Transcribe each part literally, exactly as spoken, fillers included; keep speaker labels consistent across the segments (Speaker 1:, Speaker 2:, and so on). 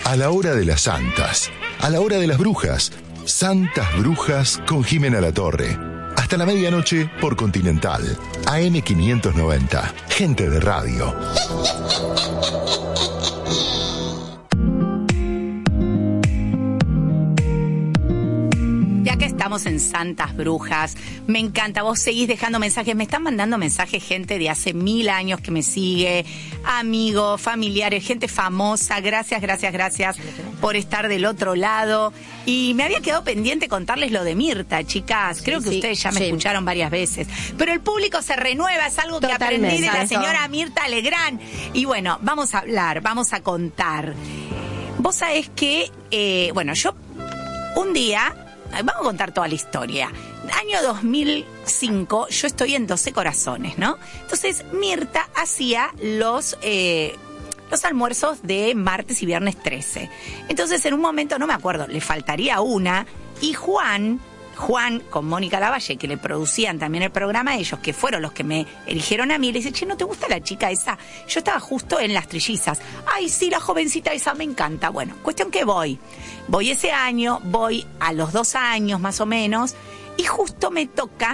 Speaker 1: a la hora de las santas, a la hora de las brujas. Santas Brujas con Jimena Latorre. Hasta la medianoche por Continental. A M quinientos noventa. Gente de radio.
Speaker 2: Ya que estamos en Santas Brujas, me encanta, vos seguís dejando mensajes, me están mandando mensajes gente de hace mil años que me sigue, amigos, familiares, gente famosa, gracias, gracias, gracias por estar del otro lado. Y me había quedado pendiente contarles lo de Mirta, chicas, creo
Speaker 3: sí,
Speaker 2: que
Speaker 3: sí,
Speaker 2: ustedes ya me
Speaker 3: sí.
Speaker 2: escucharon varias veces, pero el público se renueva, es algo que
Speaker 3: Totalmente.
Speaker 2: aprendí de la señora Mirta Legrand. Y bueno, vamos a hablar, vamos a contar. Vos sabés que, eh, bueno, yo un día... Vamos a contar toda la historia. Año dos mil cinco, yo estoy en doce Corazones, ¿no? Entonces, Mirta hacía los, eh, los almuerzos de martes y viernes trece. Entonces, en un momento, no me acuerdo, le faltaría una, y Juan... Juan con Mónica Lavalle, que le producían también el programa a ellos, que fueron los que me eligieron a mí, le dice, che, ¿no te gusta la chica esa? Yo estaba justo en Las Trillizas. Ay, sí, la jovencita esa me encanta. Bueno, cuestión que voy. Voy ese año, voy a los dos años más o menos, y justo me toca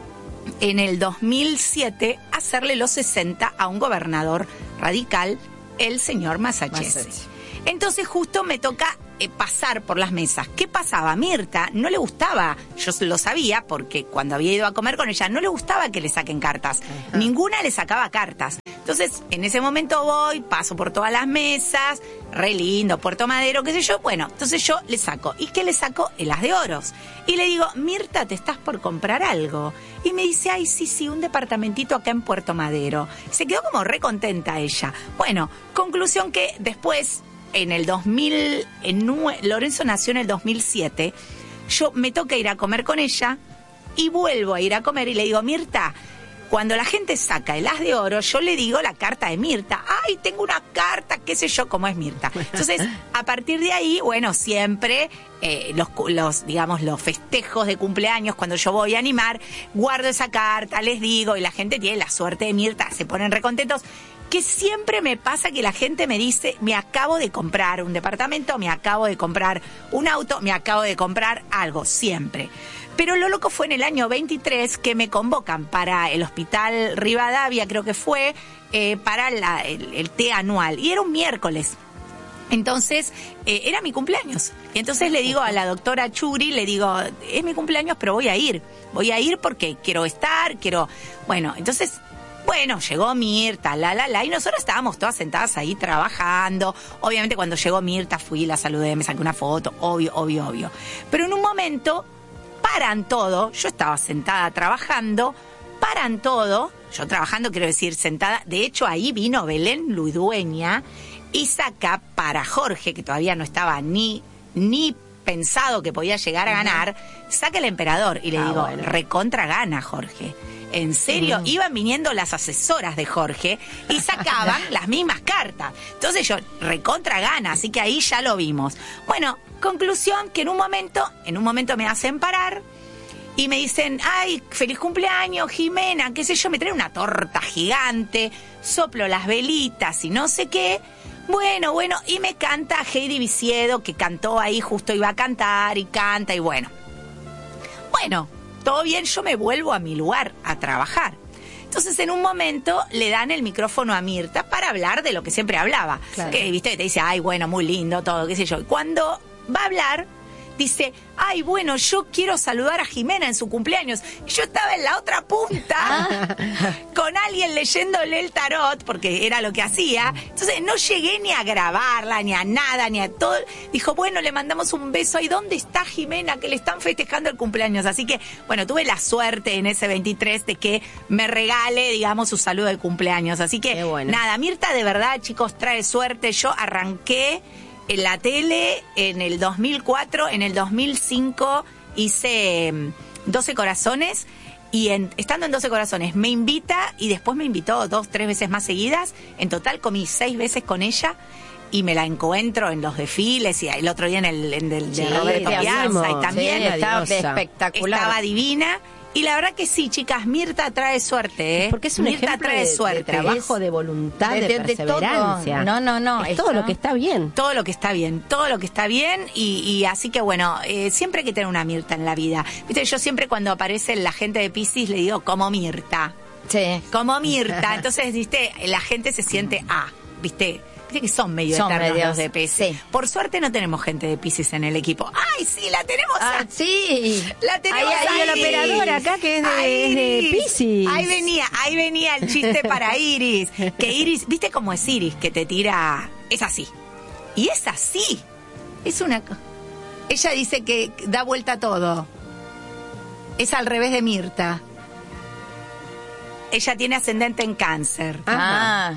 Speaker 2: en el dos mil siete hacerle los sesenta a un gobernador radical, el señor Massachetti. Entonces justo me toca eh, pasar por las mesas. ¿Qué pasaba? A Mirta no le gustaba, yo lo sabía porque cuando había ido a comer con ella, no le gustaba que le saquen cartas. Ajá. Ninguna le sacaba cartas. Entonces, en ese momento voy, paso por todas las mesas, re lindo, Puerto Madero, qué sé yo. Bueno, entonces yo le saco. ¿Y qué le saco? El as de oros. Y le digo, Mirta, ¿te estás por comprar algo? Y me dice, ay, sí, sí, un departamentito acá en Puerto Madero. Se quedó como re contenta ella. Bueno, conclusión que después... En el dos mil, en, Lorenzo nació en el dos mil siete, yo me toca ir a comer con ella y vuelvo a ir a comer y le digo, Mirta, cuando la gente saca el as de oro, yo le digo la carta de Mirta. Ay, tengo una carta, qué sé yo, cómo es Mirta. Entonces, a partir de ahí, bueno, siempre eh, los, los, digamos, los festejos de cumpleaños, cuando yo voy a animar, guardo esa carta, les digo, y la gente tiene la suerte de Mirta, se ponen recontentos. Que siempre me pasa que la gente me dice, me acabo de comprar un departamento, me acabo de comprar un auto, me acabo de comprar algo, siempre. Pero lo loco fue en el año veintitrés que me convocan para el Hospital Rivadavia, creo que fue, eh, para la, el, el té anual. Y era un miércoles. Entonces, eh, era mi cumpleaños. Y entonces le digo a la doctora Churi, le digo, es mi cumpleaños, pero voy a ir. Voy a ir porque quiero estar, quiero... Bueno, entonces... Bueno, llegó Mirta, la, la, la, y nosotros estábamos todas sentadas ahí trabajando. Obviamente cuando llegó Mirta fui, la saludé, me saqué una foto, obvio, obvio, obvio. Pero en un momento paran todo, yo estaba sentada trabajando, paran todo, yo trabajando quiero decir sentada, de hecho ahí vino Belén Ludueña y saca para Jorge, que todavía no estaba ni, ni pensado que podía llegar a ganar, saca el emperador y le ah, digo, bueno. Recontra gana Jorge. En serio, mm. iban viniendo las asesoras de Jorge y sacaban las mismas cartas. Entonces yo, recontra gana, así que ahí ya lo vimos. Bueno, conclusión que en un momento, en un momento me hacen parar y me dicen, ay, feliz cumpleaños, Jimena, qué sé yo, me traen una torta gigante, soplo las velitas y no sé qué. Bueno, bueno, y me canta Heidi Viciedo, que cantó ahí, justo iba a cantar y canta y bueno. Bueno, todo bien, yo me vuelvo a mi lugar a trabajar. Entonces, en un momento le dan el micrófono a Mirta para hablar de lo que siempre hablaba. Claro. Que, viste, que te dice, ay, bueno, muy lindo, todo, qué sé yo. Y cuando va a hablar, dice, ay, bueno, yo quiero saludar a Jimena en su cumpleaños. Y yo estaba en la otra punta ah. con alguien leyéndole el tarot, porque era lo que hacía. Entonces no llegué ni a grabarla, ni a nada, ni a todo. Dijo, bueno, le mandamos un beso. ¿Y dónde está Jimena? Que le están festejando el cumpleaños. Así que, bueno, tuve la suerte en ese veintitrés de que me regale, digamos, su saludo de cumpleaños. Así que, bueno. Nada, Mirta de verdad, chicos, trae suerte. Yo arranqué en la tele en el dos mil cuatro, en el dos mil cinco hice doce Corazones y en, estando en doce Corazones me invita y después me invitó dos, tres veces más seguidas. En total comí seis veces con ella y me la encuentro en los desfiles y el otro día en el, en el
Speaker 3: sí,
Speaker 2: de Roberto Piazza y también
Speaker 3: sí, estaba espectacular.
Speaker 2: Estaba divina. Y la verdad que sí, chicas, Mirta trae suerte, ¿eh?
Speaker 3: Porque es un
Speaker 2: Mirta
Speaker 3: ejemplo
Speaker 2: trae
Speaker 3: de,
Speaker 2: suerte.
Speaker 3: de trabajo,
Speaker 2: Es,
Speaker 3: de voluntad, de,
Speaker 4: de-
Speaker 3: de,
Speaker 4: de- de
Speaker 3: perseverancia.
Speaker 4: todo. No, no, no,
Speaker 3: Es
Speaker 4: esto-
Speaker 3: todo lo que está bien.
Speaker 2: todo lo que está bien, todo lo que está bien y, y así que bueno, eh, siempre hay que tener una Mirta en la vida. Viste, yo siempre cuando aparece la gente de Piscis le digo como Mirta,
Speaker 4: Sí.
Speaker 2: como Mirta, entonces, viste, la gente se siente ah, viste, viste que son medio
Speaker 4: Son
Speaker 2: eternos
Speaker 4: medios,
Speaker 2: los de Piscis.
Speaker 4: sí.
Speaker 2: Por suerte no tenemos gente de Piscis en el equipo. Ay, sí, la tenemos.
Speaker 4: Ah,
Speaker 2: a-
Speaker 4: sí.
Speaker 2: La tenemos
Speaker 4: Ahí, ahí,
Speaker 2: a
Speaker 3: la
Speaker 2: Iris.
Speaker 3: operadora acá que es de-
Speaker 2: A
Speaker 3: es de
Speaker 2: Iris.
Speaker 3: Piscis.
Speaker 2: Ahí venía, ahí venía el chiste para Iris. Que Iris, ¿viste cómo es Iris? Que te tira, es así. Y es así. Es una co- ella dice que da vuelta a todo. Es al revés de Mirta. Ella tiene ascendente en Cáncer.
Speaker 4: Ah,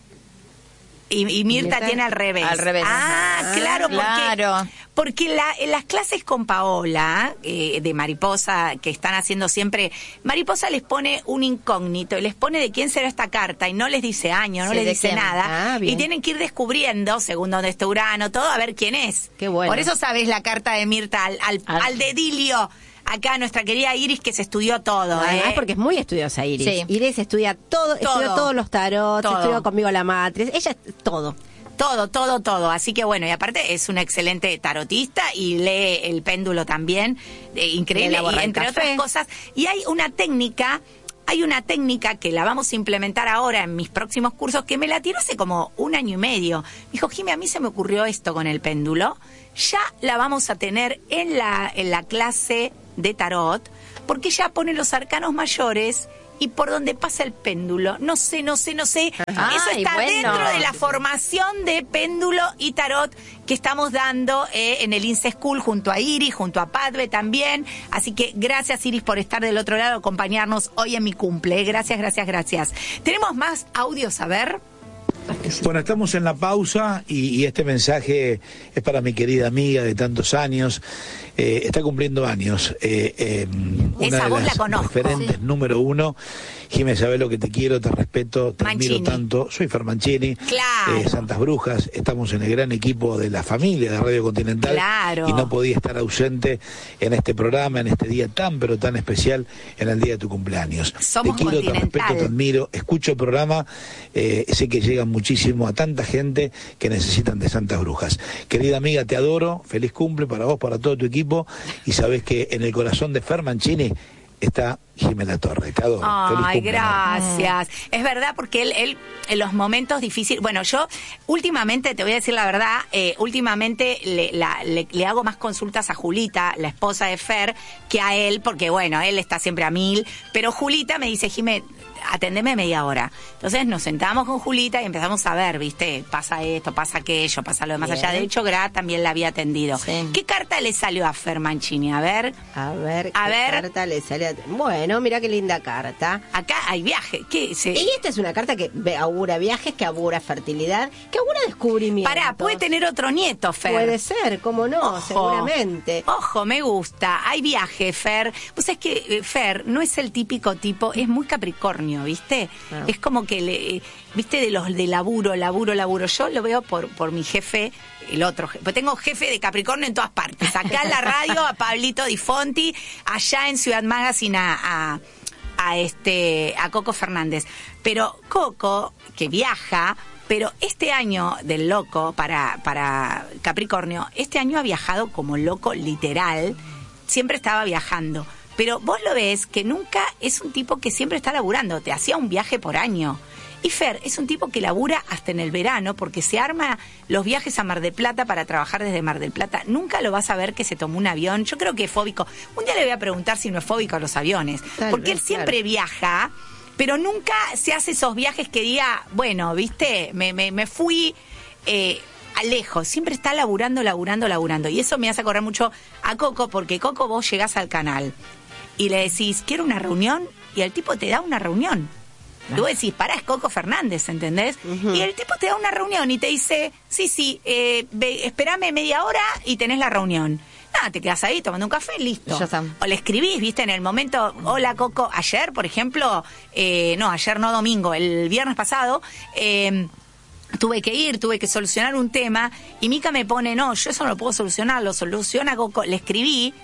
Speaker 2: Y, y Mirta
Speaker 3: Mirta
Speaker 2: tiene al revés.
Speaker 4: al revés.
Speaker 2: Ah,
Speaker 4: Ajá.
Speaker 2: claro, porque,
Speaker 4: Claro.
Speaker 2: porque la, en las clases con Paola, eh, de Mariposa, que están haciendo siempre, Mariposa les pone un incógnito y les pone de quién será esta carta y no les dice año, no
Speaker 4: Sí,
Speaker 2: les
Speaker 4: ¿de
Speaker 2: dice
Speaker 4: quién?
Speaker 2: nada.
Speaker 3: Ah, bien.
Speaker 2: Y tienen que ir descubriendo, según dónde está Urano, todo, a ver quién es.
Speaker 3: Qué bueno.
Speaker 2: Por eso sabes la carta de Mirta al, al,
Speaker 4: Al-
Speaker 2: al dedilio. Acá nuestra querida Iris que se estudió todo.
Speaker 3: Además,
Speaker 2: ¿eh?
Speaker 3: porque es muy estudiosa Iris.
Speaker 4: Sí.
Speaker 3: Iris estudia todo, estudió
Speaker 2: Todo.
Speaker 3: todos los tarots,
Speaker 2: Todo.
Speaker 3: estudió conmigo la matriz, ella es todo.
Speaker 2: Todo, todo, todo. Así que bueno, y aparte es una excelente tarotista y lee el péndulo también, eh, increíble,
Speaker 3: Lee la
Speaker 2: y
Speaker 3: borra
Speaker 2: entre
Speaker 3: del
Speaker 2: otras
Speaker 3: café.
Speaker 2: cosas. Y hay una técnica, hay una técnica que la vamos a implementar ahora en mis próximos cursos, que me la tiró hace como un año y medio. Me dijo, Jimmy, a mí se me ocurrió esto con el péndulo. Ya la vamos a tener en la, en la clase de tarot, porque ella pone los arcanos mayores y por donde pasa el péndulo. No sé, no sé, no sé.
Speaker 4: Ay,
Speaker 2: Eso está
Speaker 4: bueno.
Speaker 2: dentro de la formación de péndulo y tarot que estamos dando eh, en el INSE School junto a Iris, junto a Padre también. Así que gracias, Iris, por estar del otro lado, acompañarnos hoy en mi cumple. Gracias, gracias, gracias. Tenemos más audios, a ver.
Speaker 5: Bueno, estamos en la pausa y, y este mensaje es para mi querida amiga de tantos años. Eh, está cumpliendo años. Eh, eh, una
Speaker 2: Esa
Speaker 5: de
Speaker 2: voz
Speaker 5: las
Speaker 2: la conozco.
Speaker 5: referentes
Speaker 2: Sí.
Speaker 5: número uno. Jiménez, sabés lo que te quiero, te respeto, te
Speaker 2: Mancini.
Speaker 5: admiro tanto. Soy Fer Mancini,
Speaker 2: Claro.
Speaker 5: eh, Santas Brujas. Estamos en el gran equipo de la familia de Radio Continental.
Speaker 2: Claro.
Speaker 5: Y no podía estar ausente en este programa, en este día tan pero tan especial, en el día de tu cumpleaños.
Speaker 2: Somos
Speaker 5: te quiero, te
Speaker 2: Continental.
Speaker 5: respeto, te admiro, escucho el programa, eh, sé que llega muchísimo a tanta gente que necesitan de Santas Brujas. Querida amiga, te adoro, feliz cumple para vos, para todo tu equipo, y sabés que en el corazón de Fer Mancini está Jimena Torre. Te adoro. Feliz
Speaker 2: Ay,
Speaker 5: cumple, amor.
Speaker 2: gracias. Es verdad, porque él, él, en los momentos difíciles, bueno, yo últimamente, te voy a decir la verdad, eh, últimamente le, la- le, le hago más consultas a Julita, la esposa de Fer, que a él, porque bueno, él está siempre a mil, pero Julita me dice, Jimé, atendeme media hora. Entonces nos sentamos con Julita y empezamos a ver, viste, pasa esto, pasa aquello, pasa lo demás
Speaker 3: Bien.
Speaker 2: allá. De hecho, Gra también la había atendido.
Speaker 4: Sí.
Speaker 2: ¿Qué carta le salió a Fer Mancini? A ver,
Speaker 3: A ver,
Speaker 2: A
Speaker 3: qué
Speaker 2: ver.
Speaker 3: carta le sale a... Bueno, mira qué linda carta.
Speaker 2: acá hay viaje. ¿Qué? Se...
Speaker 3: Y esta es una carta que ve- augura viajes, que augura fertilidad, que augura descubrimiento.
Speaker 2: Pará, puede tener otro nieto, Fer.
Speaker 3: Puede ser, cómo no,
Speaker 2: Ojo.
Speaker 3: seguramente.
Speaker 2: Ojo, me gusta. Hay viaje, Fer. Pues es que eh, Fer no es el típico tipo, es muy capricornio, ¿viste?
Speaker 3: Ah.
Speaker 2: Es como que, le, eh, ¿viste? De los de laburo, laburo, laburo. Yo lo veo por, por mi jefe, el otro jefe. Pues tengo jefe de Capricornio en todas partes. Acá en la radio, a Pablito Di Fonti, allá en Ciudad Magazine a... a a este a Coco Fernández. Pero Coco, que viaja, pero este año del loco para, para Capricornio, este año ha viajado como loco literal, siempre estaba viajando. Pero vos lo ves que nunca es un tipo que siempre está laburando, te hacía un viaje por año. Y Fer es un tipo que labura hasta en el verano porque se arma los viajes a Mar del Plata para trabajar desde Mar del Plata. Nunca lo vas a ver que se tomó un avión. Yo creo que es fóbico. Un día le voy a preguntar si no es fóbico a los aviones.
Speaker 3: Tal
Speaker 2: porque
Speaker 3: vez,
Speaker 2: él siempre
Speaker 3: claro.
Speaker 2: viaja, pero nunca se hace esos viajes que diga, bueno, viste, me, me, me fui... Eh, a lejos, siempre está laburando, laburando, laburando. Y eso me hace acordar mucho a Coco, porque Coco vos llegás al canal y le decís, quiero una reunión, y el tipo te da una reunión. Y vos decís, pará, es Coco Fernández, ¿entendés?
Speaker 3: Ujú.
Speaker 2: Y el tipo te da una reunión y te dice, sí, sí, eh, ve, espérame media hora y tenés la reunión. Nada, te quedas ahí tomando un café, listo.
Speaker 4: Ya está.
Speaker 2: O le escribís, viste, en el momento, hola Coco, ayer, por ejemplo, eh, no, ayer no, domingo, el viernes pasado, eh, tuve que ir, tuve que solucionar un tema y Mica me pone, no, yo eso no lo puedo solucionar, lo soluciona Coco, le escribí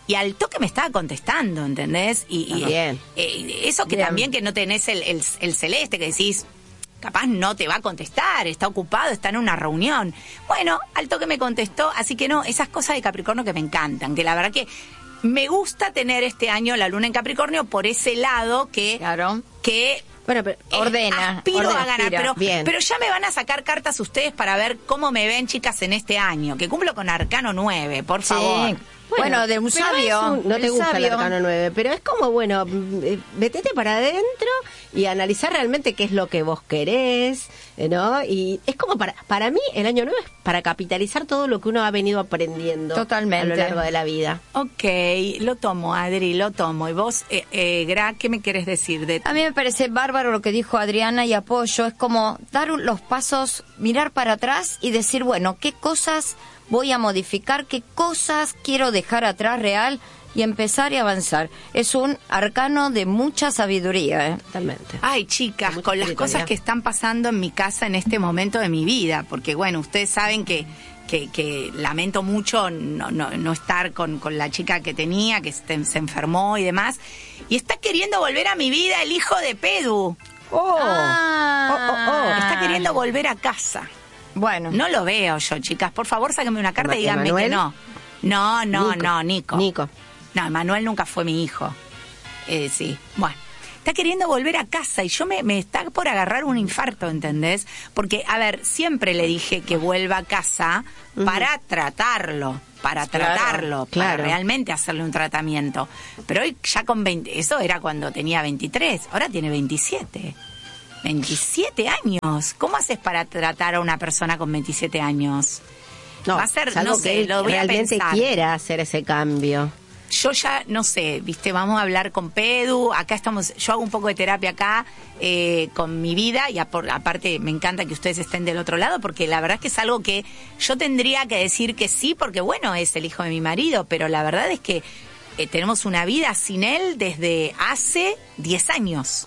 Speaker 2: y al toque me estaba contestando, ¿entendés? Y, y
Speaker 3: Bien.
Speaker 2: eh, eso que
Speaker 3: Bien.
Speaker 2: también que no tenés el, el, el celeste, que decís, capaz no te va a contestar, está ocupado, está en una reunión. Bueno, al toque me contestó, así que no, esas cosas de Capricornio que me encantan, que la verdad que me gusta tener este año la luna en Capricornio por ese lado que...
Speaker 4: Claro.
Speaker 2: que
Speaker 3: Bueno, pero
Speaker 2: eh,
Speaker 4: Ordena,
Speaker 2: aspiro
Speaker 3: ordena,
Speaker 2: a ganar,
Speaker 3: aspira.
Speaker 2: pero,
Speaker 3: Bien.
Speaker 2: pero ya me van a sacar cartas ustedes para ver cómo me ven, chicas, en este año, que cumplo con Arcano nueve, por
Speaker 4: Sí.
Speaker 2: favor.
Speaker 4: Bueno, de un
Speaker 3: pero
Speaker 4: sabio.
Speaker 3: es un- no te
Speaker 4: el
Speaker 3: gusta
Speaker 4: sabio.
Speaker 3: el arcano nueve, pero es como, bueno, mm, metete para adentro y analizar realmente qué es lo que vos querés, ¿no? Y es como para, para mí el año nueve es para capitalizar todo lo que uno ha venido aprendiendo
Speaker 4: Totalmente.
Speaker 3: a lo largo de la vida.
Speaker 2: Ok, lo tomo, Adri, lo tomo. Y vos, eh, eh, Gra, ¿qué me querés decir de
Speaker 4: A mí me parece bárbaro lo que dijo Adriana y apoyo. Es como dar un- los pasos, mirar para atrás y decir, bueno, ¿qué cosas voy a modificar? ¿Qué cosas quiero dejar atrás real? Y empezar y avanzar. Es un arcano de mucha sabiduría, ¿eh?
Speaker 3: Totalmente.
Speaker 2: Ay, chicas,
Speaker 3: Mucha
Speaker 2: con las
Speaker 3: espiritualidad.
Speaker 2: cosas que están pasando en mi casa en este momento de mi vida, porque bueno, ustedes saben que, que, que lamento mucho no, no, no estar con, con la chica que tenía, que se, se enfermó y demás, y está queriendo volver a mi vida el hijo de Pedu.
Speaker 3: Oh,
Speaker 4: Ah.
Speaker 3: oh, oh, oh.
Speaker 2: Está queriendo volver a casa.
Speaker 4: Bueno.
Speaker 2: No lo veo yo, chicas. Por favor, sáquenme una carta y díganme que
Speaker 3: ¿Emanuel?
Speaker 2: no. No, no,
Speaker 3: Nico.
Speaker 2: no, Nico.
Speaker 3: Nico.
Speaker 2: No, Manuel nunca fue mi hijo. Eh, sí, bueno. Está queriendo volver a casa y yo me, me está por agarrar un infarto, ¿entendés? Porque, a ver, siempre le dije que vuelva a casa para tratarlo, para
Speaker 3: Claro,
Speaker 2: tratarlo,
Speaker 3: claro.
Speaker 2: para realmente hacerle un tratamiento. Pero hoy ya con veinte, eso era cuando tenía veintitrés, ahora tiene veintisiete. veintisiete años. ¿Cómo haces para tratar a una persona con veintisiete años?
Speaker 3: No,
Speaker 2: Va a ser,
Speaker 3: es algo
Speaker 2: no sé,
Speaker 3: que él
Speaker 2: lo voy a
Speaker 3: realmente
Speaker 2: pensar.
Speaker 3: quiera hacer ese cambio.
Speaker 2: Yo ya, no sé, viste, vamos a hablar con Pedu, acá estamos, yo hago un poco de terapia acá eh, con mi vida y apor- aparte me encanta que ustedes estén del otro lado porque la verdad es que es algo que yo tendría que decir que sí porque bueno, es el hijo de mi marido, pero la verdad es que eh, tenemos una vida sin él desde hace diez años.